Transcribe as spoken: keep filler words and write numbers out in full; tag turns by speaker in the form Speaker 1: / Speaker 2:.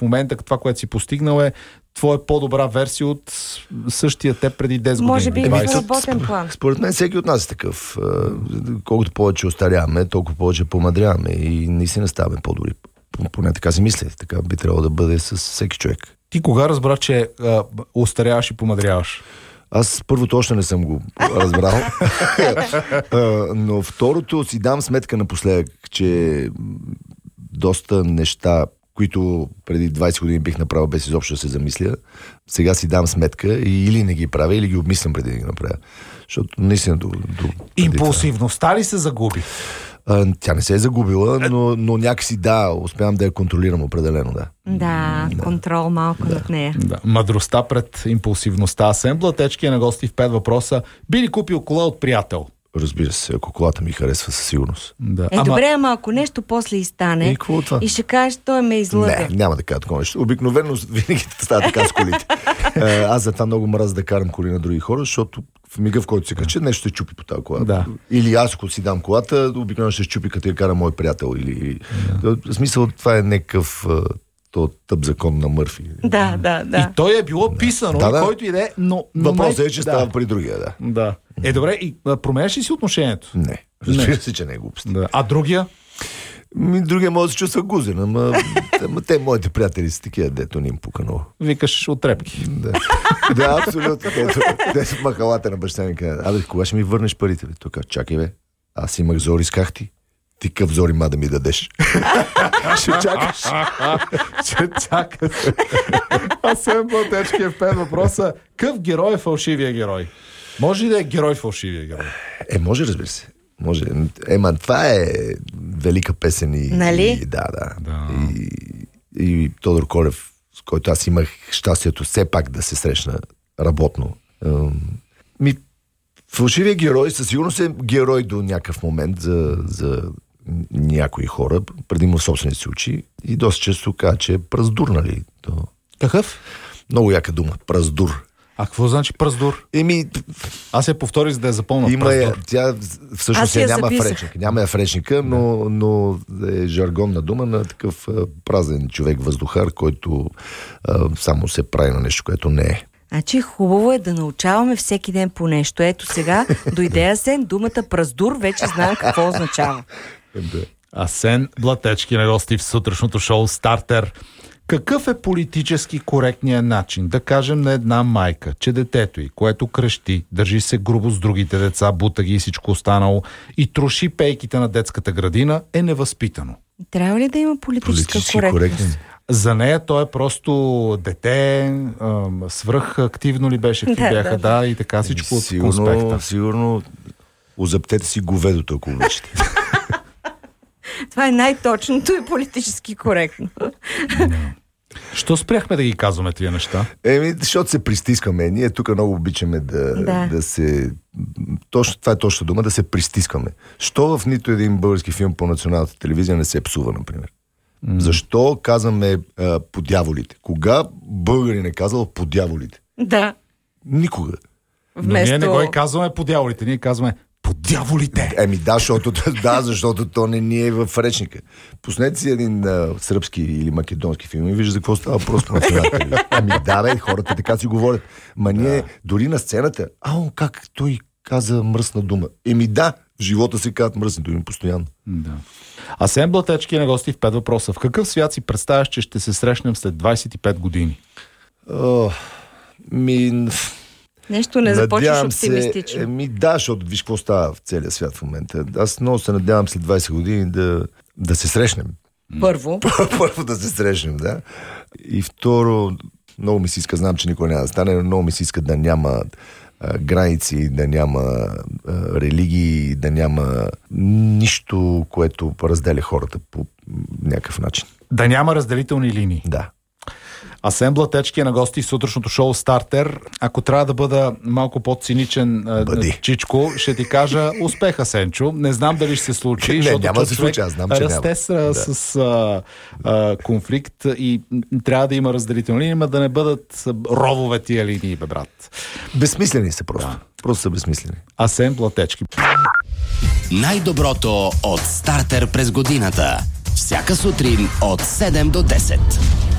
Speaker 1: в момента това, което си постигнал е твоя по-добра версия от същия те преди десет години.
Speaker 2: Може би и в работен план.
Speaker 3: Според мен всеки от нас е такъв. Колкото повече остаряваме, толкова повече помадряваме и наистина ставаме по-добри. Поне така си мисля. Така би трябвало да бъде с всеки човек.
Speaker 1: Ти кога разбра, че а, остаряваш и помадряваш?
Speaker 3: Аз първото още не съм го разбрал. Но второто си дам сметка напоследък, че доста неща, които преди двайсет години бих направил без изобщо да се замисля, сега си дам сметка и или не ги правя, или ги обмислям преди да ги направя. Защото наистина до... до
Speaker 1: Импулсивността ли се загуби?
Speaker 3: А, тя не се е загубила, но, но някакси да, успявам да я контролирам определено, да.
Speaker 2: Да, да. Контрол малко
Speaker 3: да.
Speaker 2: над нея.
Speaker 1: Да. Мъдростта пред импулсивността. Асен Блатечки е на гости в пет въпроса. Би ли купил кола от приятел?
Speaker 3: Разбира се, ако колата ми харесва със сигурност.
Speaker 1: Да.
Speaker 2: Е,
Speaker 1: Ама...
Speaker 2: добре, ама ако нещо после и стане
Speaker 3: и, и
Speaker 2: ще кажеш, той ме излъга.
Speaker 3: Не, няма да кажа такова нещо. Обикновено винаги става така с колите. Аз затова много мразя да карам коли на други хора, защото в мига, в който се кача, нещо се чупи по тази кола.
Speaker 1: Да.
Speaker 3: Или аз, ако си дам колата, обикновено ще се чупи, като я кара мой приятел. Или... Да. В смисъл, това е някакъв то тъп закон на Мърфи.
Speaker 2: Да, да, да.
Speaker 1: И той е било писано,
Speaker 3: да, да.
Speaker 1: който иде, но... но
Speaker 3: въпросът
Speaker 1: не...
Speaker 3: е, че става да. При другия, да.
Speaker 1: Да. Е, добре, и променяш ли си отношението?
Speaker 3: Не. Разбира се, че не е глупост.
Speaker 1: Да. А другия?
Speaker 3: Ми, другия може да се чувства гузен, ама те, моите приятели са такива, дето не им пука много.
Speaker 1: Викаш от трепки.
Speaker 3: Да, да, абсолютно. Те са в махалата на баща ми казват, абе, кога ще ми върнеш парите? Бе? Тук, чакай, бе, аз имах зори с кахти. Ти къв зори ма да ми дадеш? Ще чакаш.
Speaker 1: Ще чакаш. Асен Блатечки е в пет въпроса. Къв герой е фалшивия герой? Може ли да е герой фалшивия герой?
Speaker 3: Е, може, разбира се. Може. Ема, това е велика песен и...
Speaker 2: Нали?
Speaker 3: И, да, да.
Speaker 1: да.
Speaker 3: И, и Тодор Колев, с който аз имах щастието все пак да се срещна работно. Ми, фалшивия герой със сигурност е герой до някакъв момент за, за някои хора, предимно в собствените си очи, и доста често казва, че е праздур, нали? То...
Speaker 1: Какъв?
Speaker 3: Много яка дума. Праздур.
Speaker 1: А какво значи праздур?
Speaker 3: Еми...
Speaker 1: Аз я повторих, за да я запълна.
Speaker 3: Има я, тя всъщност я няма в речника. Няма я в речника, но, но е жаргонна дума на такъв а, празен човек, въздухар, който а, само се прави на нещо, което не е.
Speaker 2: Значи хубаво е да научаваме всеки ден по нещо. Ето сега дойде Асен, думата праздур, вече знаем какво означава.
Speaker 1: Асен Блатечки на гости в сутрешното шоу Стартер. Какъв е политически коректният начин да кажем на една майка, че детето й, което крещи, държи се грубо с другите деца, бута ги и всичко останало и троши пейките на детската градина, е невъзпитано?
Speaker 2: Трябва ли да има политическа
Speaker 3: Политически
Speaker 2: коректност?
Speaker 3: коректен.
Speaker 1: За нея то е просто дете, свръх активно ли беше, какви
Speaker 2: да,
Speaker 1: бяха,
Speaker 2: да,
Speaker 1: да, и така всичко от
Speaker 3: сигурно,
Speaker 1: конспекта.
Speaker 3: Сигурно озаптете си говедото, ако обичате.
Speaker 2: Това е най-точното и политически коректно.
Speaker 1: Що спряхме да ги казваме тия неща?
Speaker 3: Еми, защото се пристискаме. Ние тук много обичаме да,
Speaker 2: да.
Speaker 3: да се... Точно, това е точно дума, да се пристискаме. Що в нито един български филм по националната телевизия не се псува, например? Mm. Защо казваме а, по дяволите? Кога българин е казал по дяволите?
Speaker 2: Да.
Speaker 3: Никога.
Speaker 1: Вместо... Но ние не го и казваме по дяволите, ние казваме по дяволите.
Speaker 3: Еми да, защото, да, защото то не ни е в речника. Пуснете си един а, сръбски или македонски филм и вижда за какво става просто националната. Ами да, бе, хората така си говорят. Ма ние да. Дори на сцената, ао, как той каза мръсна дума. Еми да, в живота се казват мръсни думи постоянно.
Speaker 1: Да. Асен Блатечки на гости в пет въпроса. В какъв свят си представяш, че ще се срещнем след двайсет и пет години?
Speaker 3: О, ми...
Speaker 2: Нещо не започваш оптимистично.
Speaker 3: Се, ми да, защото виж какво става в целия свят в момента. Аз много се надявам след двайсет години да, да се срещнем.
Speaker 2: Първо.
Speaker 3: Първо да се срещнем, да. И второ, много ми се иска, знам, че никой няма да стане, но много ми се иска да няма а, граници, да няма а, религии, да няма нищо, което разделя хората по някакъв начин.
Speaker 1: Да няма разделителни линии.
Speaker 3: Да.
Speaker 1: Асен Блатечки е на гости в сутрешното шоу Стартер. Ако трябва да бъда малко по-циничен,
Speaker 3: Бъди.
Speaker 1: Чичко, ще ти кажа успех, Асенчо. Не знам дали ще се случи.
Speaker 3: Не, няма да се случи, аз знам, че
Speaker 1: расте
Speaker 3: няма.
Speaker 1: С, да. с а, а, конфликт и трябва да има разделителни линии, но да не бъдат ровове тия линии, бе, брат.
Speaker 3: Безсмислени са просто. Да. Просто са безсмислени.
Speaker 1: Асен Блатечки.
Speaker 4: Най-доброто от Стартер през годината. Всяка сутрин от седем до десет.